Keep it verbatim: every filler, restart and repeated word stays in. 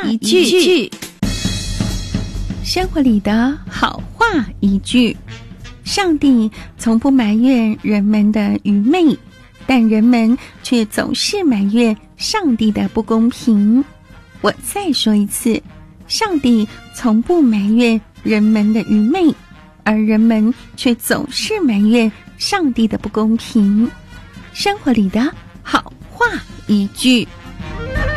一句，生活里的好话一句。上帝从不埋怨人们的愚昧，但人们却总是埋怨上帝的不公平。我再说一次，上帝从不埋怨人们的愚昧，而人们却总是埋怨上帝的不公平。生活里的好话一句。